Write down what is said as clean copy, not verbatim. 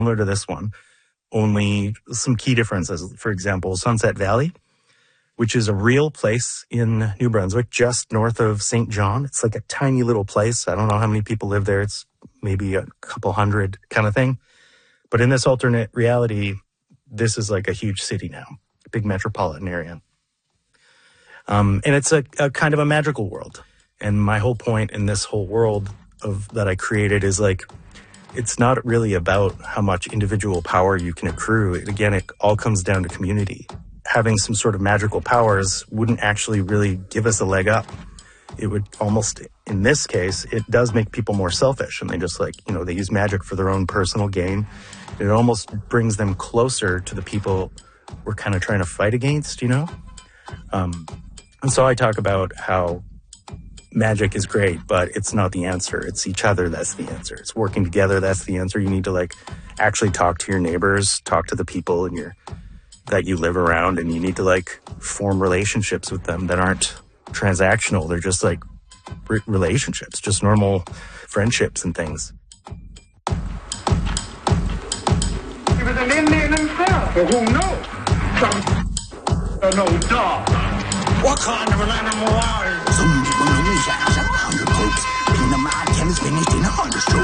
similar to this one, only some key differences. For example, Sunset Valley, which is a real place in New Brunswick, just north of St. John. It's like a tiny little place. I don't know how many people live there. It's maybe a couple hundred kind of thing. But in this alternate reality, this is like a huge city now, a big metropolitan area. And it's a kind of a magical world. And my whole point in this whole world that I created is like, it's not really about how much individual power you can accrue. Again, it all comes down to community. Having some sort of magical powers wouldn't actually really give us a leg up. It would almost, in this case, it does make people more selfish, and they just they use magic for their own personal gain. It almost brings them closer to the people we're kind of trying to fight against, And so I talk about how magic is great, but it's not the answer. It's each other that's the answer. It's working together that's the answer. You need to actually talk to your neighbors, talk to the people that you live around, and you need to form relationships with them that aren't transactional. They're just relationships, just normal friendships and things. He was an Indian himself, or who knows? No dog. What kind of an animal are you? Some people know me as 100 folks. Being a man, Kevin's finished in 100 strokes.